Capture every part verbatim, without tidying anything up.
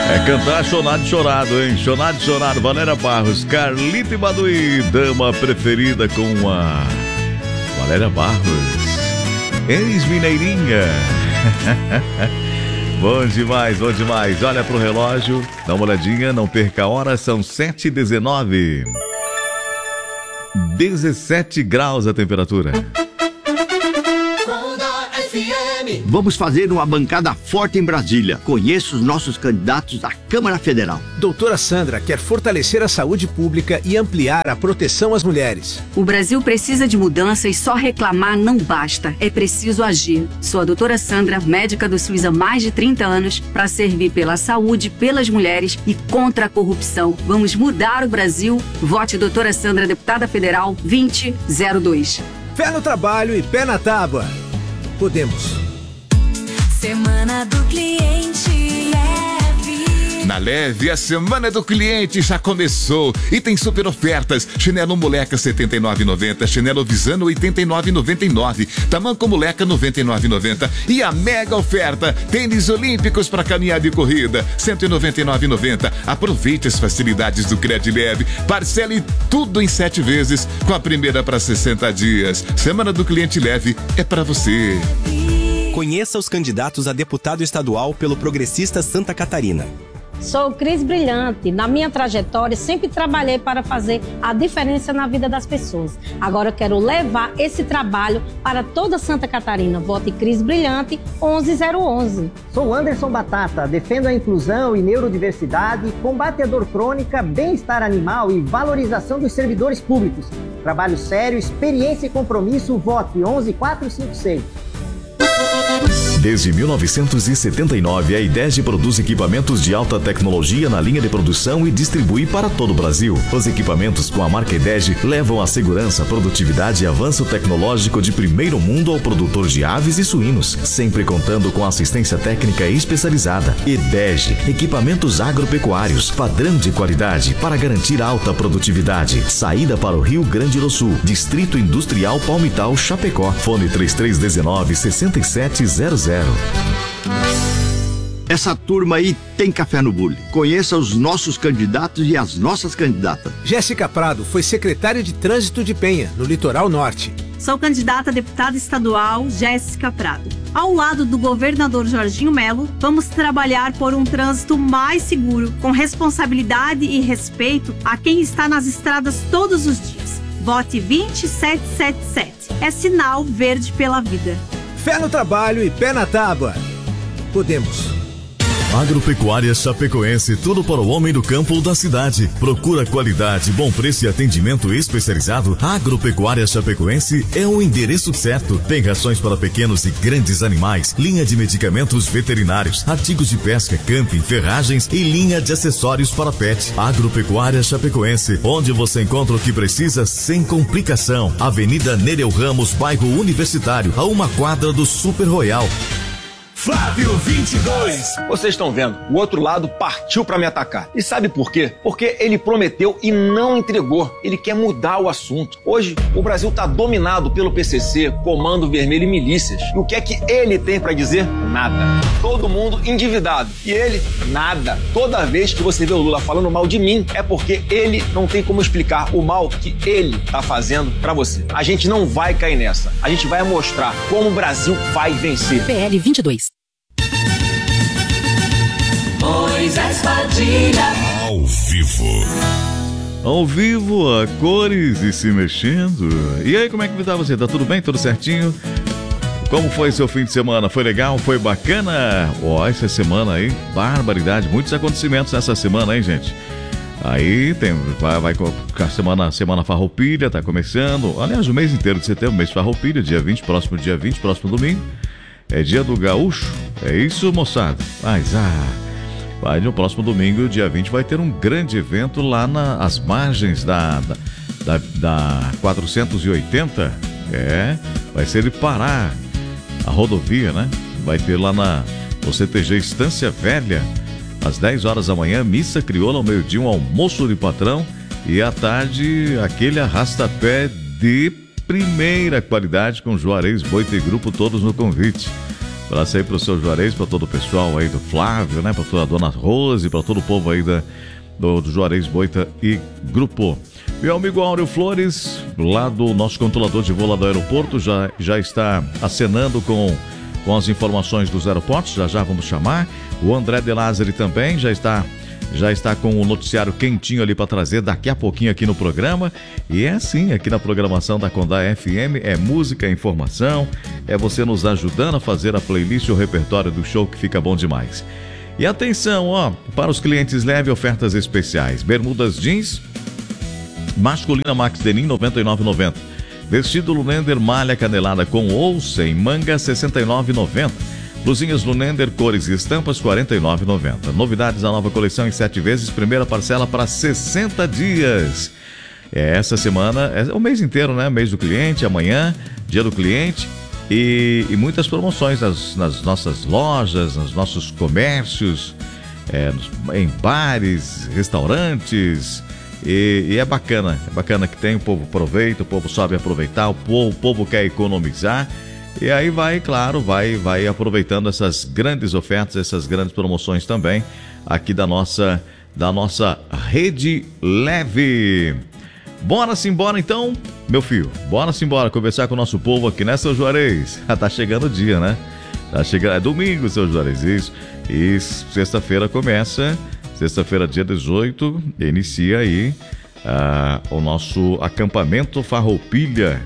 É cantar chonado e chorado, hein? Chonado e chorado, Valéria Barros, Carlito e Baduí, dama preferida com a Valéria Barros, ex-mineirinha. Bom demais, bom demais. Olha pro relógio, dá uma olhadinha, não perca a hora, são sete e dezenove. dezessete graus a temperatura. Vamos fazer uma bancada forte em Brasília. Conheça os nossos candidatos à Câmara Federal. Doutora Sandra quer fortalecer a saúde pública e ampliar a proteção às mulheres. O Brasil precisa de mudança e só reclamar não basta. É preciso agir. Sou a doutora Sandra, médica do SUS há mais de trinta anos, para servir pela saúde, pelas mulheres e contra a corrupção. Vamos mudar o Brasil. Vote doutora Sandra, deputada federal vinte zero dois. Pé no trabalho e pé na tábua. Podemos. Semana do Cliente Leve. Na Leve, a Semana do Cliente já começou e tem super ofertas. Chinelo Moleca setenta e nove reais e noventa centavos, chinelo Visano oitenta e nove reais e noventa e nove centavos, tamanco Moleca noventa e nove reais e noventa centavos e a mega oferta, tênis olímpicos para caminhada e corrida, cento e noventa e nove reais e noventa centavos. Aproveite as facilidades do Cred Leve, parcele tudo em sete vezes com a primeira para sessenta dias. Semana do Cliente Leve é para você. Conheça os candidatos a deputado estadual pelo Progressista Santa Catarina. Sou Cris Brilhante. Na minha trajetória, sempre trabalhei para fazer a diferença na vida das pessoas. Agora eu quero levar esse trabalho para toda Santa Catarina. Vote Cris Brilhante onze zero onze. Sou Anderson Batata. Defendo a inclusão e neurodiversidade, combate a dor crônica, bem-estar animal e valorização dos servidores públicos. Trabalho sério, experiência e compromisso. Vote onze quatro cinco seis. Desde mil novecentos e setenta e nove, a IDEG produz equipamentos de alta tecnologia na linha de produção e distribui para todo o Brasil. Os equipamentos com a marca IDEG levam a segurança, produtividade e avanço tecnológico de primeiro mundo ao produtor de aves e suínos, sempre contando com assistência técnica especializada. IDEG, equipamentos agropecuários, padrão de qualidade para garantir alta produtividade. Saída para o Rio Grande do Sul, Distrito Industrial Palmital, Chapecó. Fone três três um nove, seis sete zero zero. Essa turma aí tem café no bule. Conheça os nossos candidatos e as nossas candidatas. Jéssica Prado foi secretária de Trânsito de Penha, no Litoral Norte. Sou candidata a deputada estadual Jéssica Prado. Ao lado do governador Jorginho Melo, vamos trabalhar por um trânsito mais seguro, com responsabilidade e respeito a quem está nas estradas todos os dias. Vote vinte sete sete sete. É sinal verde pela vida. Pé no trabalho e pé na tábua. Podemos. Agropecuária Chapecoense, tudo para o homem do campo ou da cidade. Procura qualidade, bom preço e atendimento especializado. Agropecuária Chapecoense é o endereço certo. Tem rações para pequenos e grandes animais, linha de medicamentos veterinários, artigos de pesca, camping, ferragens e linha de acessórios para pet. Agropecuária Chapecoense, onde você encontra o que precisa sem complicação. Avenida Nereu Ramos, bairro Universitário, a uma quadra do Super Royal. Flávio vinte e dois. Vocês estão vendo, o outro lado partiu pra me atacar. E sabe por quê? Porque ele prometeu e não entregou. Ele quer mudar o assunto. Hoje, o Brasil tá dominado pelo P C C, Comando Vermelho e milícias. E o que é que ele tem pra dizer? Nada. Todo mundo endividado. E ele, nada. Toda vez que você vê o Lula falando mal de mim, é porque ele não tem como explicar o mal que ele tá fazendo pra você. A gente não vai cair nessa. A gente vai mostrar como o Brasil vai vencer. P L vinte e dois. Moisés Padilha. Ao vivo. Ao vivo, a cores e se mexendo. E aí, como é que tá você? Tá tudo bem? Tudo certinho? Como foi seu fim de semana? Foi legal? Foi bacana? Ó, oh, essa semana aí, barbaridade. Muitos acontecimentos nessa semana, hein, gente? Aí tem, vai, vai com a semana, semana Farroupilha, tá começando. Aliás, o mês inteiro de setembro, mês Farroupilha, dia vinte, próximo dia vinte, próximo domingo. É dia do gaúcho. É isso, moçada? Mas, ah... Vai, no próximo domingo, dia vinte, vai ter um grande evento lá nas margens da, da, da, da quatrocentos e oitenta. É, vai ser de Pará, a rodovia, né? Vai ter lá na no C T G Estância Velha, às dez horas da manhã, missa crioula, ao meio-dia, um almoço de patrão. E à tarde, aquele arrasta-pé de primeira qualidade com Juarez, Boita e Grupo, todos no convite. Abraço aí pro seu Juarez, para todo o pessoal aí do Flávio, né? Para toda a dona Rose, para todo o povo aí da, do, do Juarez Boita e Grupo. Meu amigo Áureo Flores, lá do nosso controlador de voo lá do aeroporto, já, já está acenando com, com as informações dos aeroportos, já já vamos chamar. O André De Lázari também já está, já está com o noticiário quentinho ali para trazer daqui a pouquinho aqui no programa. E é assim, aqui na programação da Condá F M, é música, é informação, é você nos ajudando a fazer a playlist e o repertório do show que fica bom demais. E atenção, ó, para os clientes leve ofertas especiais, bermudas jeans masculina Max Denim noventa e nove reais e noventa centavos. Vestido Lunender malha canelada com ou sem manga sessenta e nove reais e noventa centavos. Blusinhas Lunender cores e estampas quarenta e nove reais e noventa centavos. Novidades da nova coleção em sete vezes, primeira parcela para sessenta dias. É, essa semana é o mês inteiro, né? Mês do cliente, amanhã, dia do cliente. E, e muitas promoções nas, nas nossas lojas, nos nossos comércios, é, nos, em bares, restaurantes. E, e é bacana, é bacana que tem, o povo aproveita, o povo sabe aproveitar, o povo, o povo quer economizar. E aí vai, claro, vai, vai aproveitando essas grandes ofertas, essas grandes promoções também aqui da nossa, da nossa Rede Leve. Bora simbora então, meu filho, bora simbora conversar com o nosso povo aqui, né, seu Juarez? Tá chegando o dia, né? Tá chegando, é domingo, seu Juarez, isso. E sexta-feira começa, sexta-feira, dia dezoito, inicia aí ah, o nosso acampamento Farroupilha,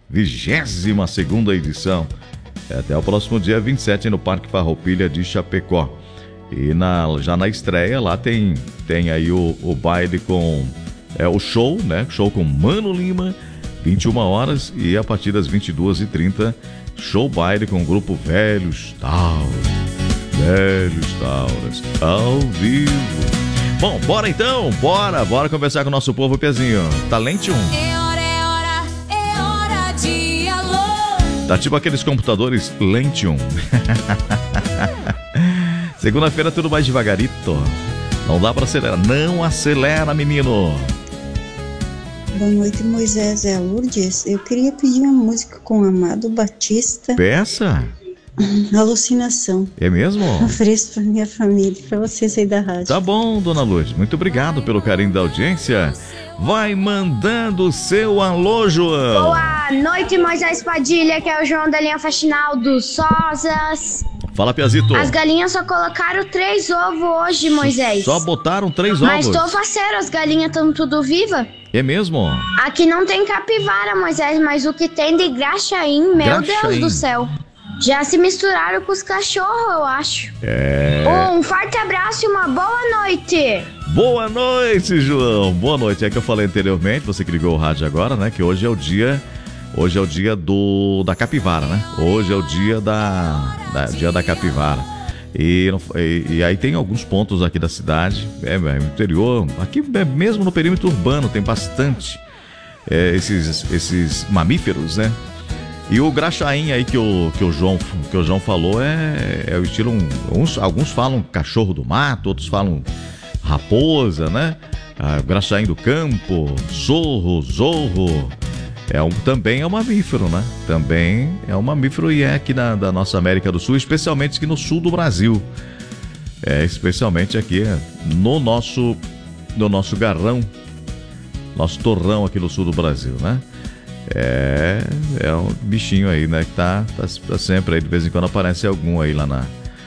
vigésima segunda edição. É até o próximo dia vinte e sete no Parque Farroupilha de Chapecó. E na, já na estreia lá tem, tem aí o, o baile com é, o show, né? Show com Mano Lima, vinte e uma horas, e a partir das vinte e duas e trinta, show baile com o grupo Velhos Tauras. Velhos Tauras, ao vivo. Bom, bora então, bora, bora conversar com o nosso povo, Pezinho. Talente um. É hora, é hora, é hora de alô. Tá tipo aqueles computadores Lentium. Segunda-feira tudo mais devagarito. Não dá pra acelerar, não acelera, menino. Boa noite, Moisés, é a Lourdes. Eu queria pedir uma música com o Amado Batista. Peça? Alucinação. É mesmo? Ofereço pra minha família, pra vocês aí da rádio. Tá bom, dona Lourdes. Muito obrigado pelo carinho da audiência. Vai mandando o seu alô, João. Boa noite, Moisés Padilha, que é o João da linha faxinal dos Sosas. Fala, Piazito. As galinhas só colocaram três ovos hoje, Moisés. Só botaram três Mas ovos? Mas tô faceiro, as galinhas estão tudo vivas. É mesmo? Aqui não tem capivara, Moisés, mas o que tem de graxaim, meu Graxaim. Deus do céu. Já se misturaram com os cachorros, eu acho. É. Um forte abraço e uma boa noite. Boa noite, João. Boa noite. É que eu falei anteriormente, você que ligou o rádio agora, né? Que hoje é o dia, hoje é o dia do da capivara, né? Hoje é o dia da, da dia da capivara. E, e, e aí tem alguns pontos aqui da cidade, é, é no interior, aqui mesmo no perímetro urbano tem bastante é, esses esses mamíferos, né? E o graxaim aí que o, que o, João, que o João falou é, é o estilo... Uns, alguns falam cachorro do mato, outros falam raposa, né? Ah, graxaim do campo, zorro, zorro. É um, também é um mamífero, né? Também é um mamífero e é aqui na, da nossa América do Sul, especialmente aqui no sul do Brasil. É, especialmente aqui no nosso, no nosso garrão, nosso torrão aqui no sul do Brasil, né? É, é um bichinho aí, né? Que tá, tá, tá sempre aí, de vez em quando aparece algum aí lá na.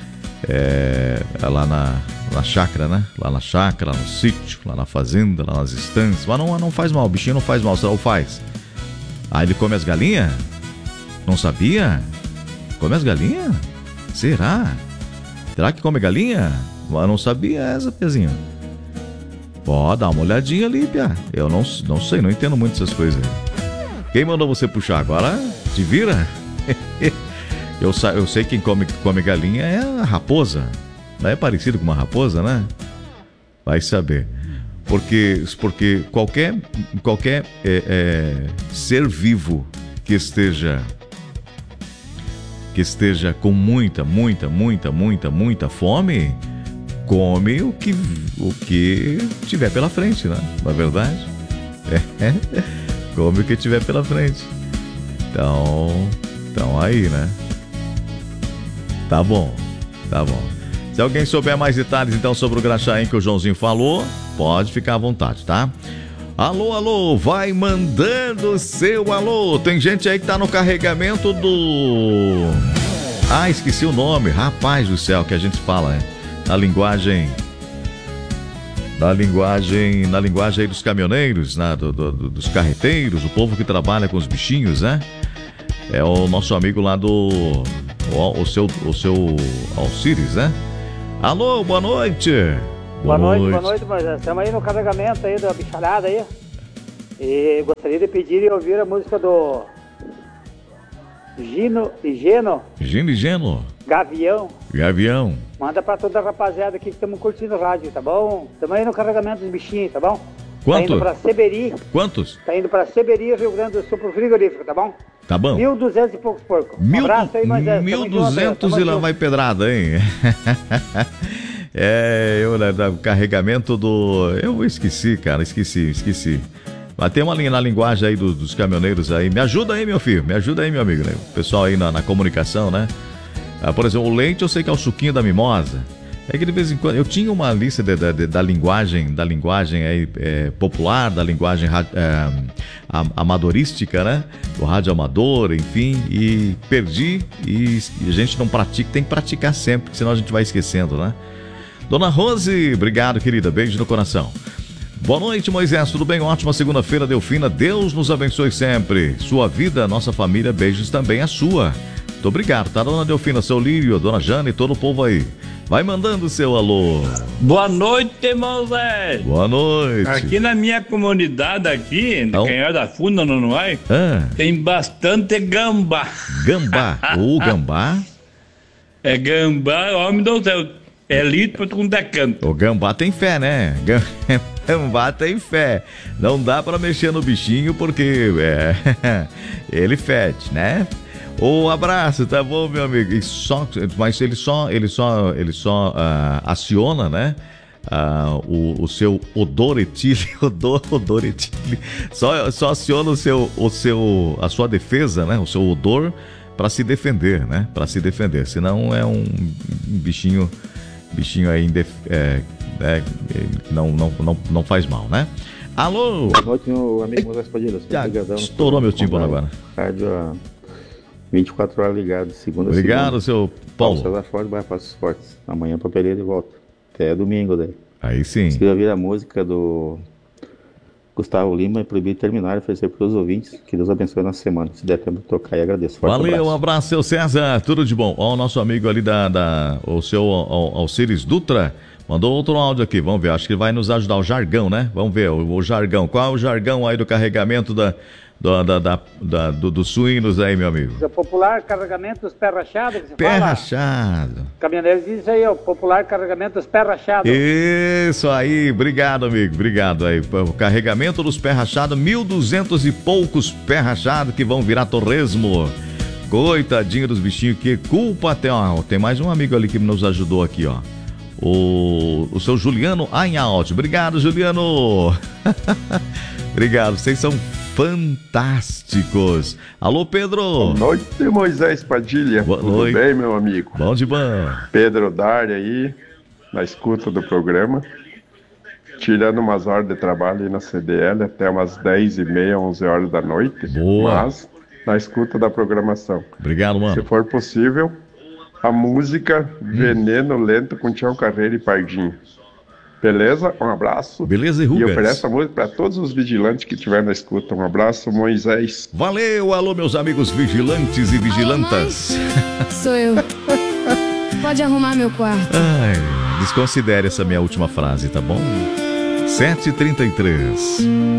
É, lá na, na chácara, né? Lá na chácara, lá no sítio, lá na fazenda, lá nas estâncias. Mas não, não faz mal, o bichinho não faz mal, será ou faz? Ah, ele come as galinhas? Não sabia? Come as galinhas? Será? Será que come galinha? Mas não sabia essa, Pezinho. Ó, dá uma olhadinha ali, Pia. Eu não, não sei, não entendo muito essas coisas aí. Quem mandou você puxar agora? Te vira? eu, eu sei que quem come, come galinha é a raposa. Não é parecido com uma raposa, né? Vai saber. Porque, porque qualquer, qualquer é, é, ser vivo que esteja, que esteja com muita, muita, muita, muita, muita fome, come o que, o que tiver pela frente, né? Não é verdade? É. Come o que tiver pela frente. Então, então aí, né? Tá bom, tá bom. Se alguém souber mais detalhes, então, sobre o graxaim que o Joãozinho falou, pode ficar à vontade, tá? Alô, alô, vai mandando o seu alô. Tem gente aí que tá no carregamento do... Ah, esqueci o nome. Rapaz do céu, que a gente fala, né? Na linguagem... Na linguagem... Na linguagem aí dos caminhoneiros, né? do, do, dos carreteiros, o povo que trabalha com os bichinhos, né? É o nosso amigo lá do... O, o seu, o seu Alcides, né? Alô, boa noite. Boa, boa noite, noite, boa noite, Moisés. Estamos aí no carregamento aí da bicharada aí. E gostaria de pedir e ouvir a música do Gino e Geno. Gino e Geno. Gavião. Gavião. Manda pra toda a rapaziada aqui que estamos curtindo o rádio, tá bom? Estamos aí no carregamento dos bichinhos, tá bom? Quanto? Tá indo pra Seberi. Quantos? Tá indo pra Seberi, Rio Grande do Sul, pro frigorífico, tá bom? Tá bom. Mil duzentos e poucos porcos. Mil, um abraço aí, Moisés. Mil duzentos e lá vai pedrada, hein? É, eu, né, do carregamento do... Eu esqueci, cara, esqueci, esqueci. Mas tem uma linha na linguagem aí do, dos caminhoneiros aí. Me ajuda aí, meu filho, me ajuda aí, meu amigo, né? O pessoal aí na, na comunicação, né? Ah, por exemplo, o leite eu sei que é o suquinho da mimosa. É que de vez em quando... Eu tinha uma lista de, de, de, da linguagem, da linguagem aí, é, popular, da linguagem é, amadorística, né? Do rádio amador, enfim, e perdi e, e a gente não pratica, tem que praticar sempre, senão a gente vai esquecendo, né? Dona Rose, obrigado, querida, beijo no coração. Boa noite, Moisés, tudo bem? Ótima segunda-feira, Delfina, Deus nos abençoe sempre. Sua vida, nossa família, beijos também a sua. Muito obrigado, tá, Dona Delfina, seu Lírio, Dona Jane e todo o povo aí. Vai mandando o seu alô. Boa noite, Moisés. Boa noite. Aqui na minha comunidade, aqui, em Canhão da Funda, no Noai, ah. tem bastante gambá. Gambá? O gambá? É gambá, homem do céu. É litro pra todo canto. O gambá tem fé, né? Gambá tem fé. Não dá pra mexer no bichinho porque é, ele fede, né? Um abraço, tá bom, meu amigo? E só, mas ele só, ele só, ele só uh, aciona, né? Uh, o, o seu odor etílico, odor, odor etílico. Só, só aciona o seu, o seu, a sua defesa, né? O seu odor para se defender, né? Para se defender. Senão é um bichinho, bichinho aí indef, é, é, não, não, não, não faz mal, né? Alô. Boa noite, meu amigo Moisés Padilha. Estourou meu tímpano agora. Rádio vinte e quatro horas ligado, segunda a Obrigado, segunda. seu Paulo. César Forte, Bairro Passos Fortes. Amanhã pra Pereira de volta. Até domingo daí. Aí sim. Se quiser ouvir a música do Gustavo Lima, é proibido terminar e oferecer para os ouvintes. Que Deus abençoe na semana. Se der tempo de tocar, e agradeço. Forte Valeu, abraço. um abraço, seu César. Tudo de bom. Ó, o nosso amigo ali da, da o seu Alcides Dutra mandou outro áudio aqui. Vamos ver, acho que vai nos ajudar o jargão, né? Vamos ver, o, o jargão. Qual é o jargão aí do carregamento da... Do, da, da, da, do, dos suínos aí, meu amigo. O popular carregamento dos pés rachados. Pé rachado. Caminhoneiros diz isso aí, o popular carregamento dos pés rachados. Isso aí, obrigado, amigo, obrigado aí. O carregamento dos pés rachados, mil duzentos e poucos pés rachados que vão virar torresmo. Coitadinho dos bichinhos, que culpa tem, ó. Tem mais um amigo ali que nos ajudou aqui, ó. O, o seu Juliano Ainhaut. Obrigado, Juliano. Obrigado, vocês são fantásticos. Alô, Pedro. Boa noite, Moisés Padilha. Boa Tudo noite. bem, meu amigo? Bom de bom. Pedro Dário aí, na escuta do programa. Tirando umas horas de trabalho aí na C D L até umas dez e meia, onze horas da noite. Boa. Mas na escuta da programação. Obrigado, mano. Se for possível, a música hum. Veneno Lento com Tião Carreiro e Pardinho. Beleza? Um abraço. Beleza, e Rugas. E ofereço a música para todos os vigilantes que estiverem na escuta. Um abraço, Moisés. Valeu, alô, meus amigos vigilantes e vigilantas. Alô, sou eu. Pode arrumar meu quarto. Ai, desconsidere essa minha última frase, tá bom? sete e trinta e três.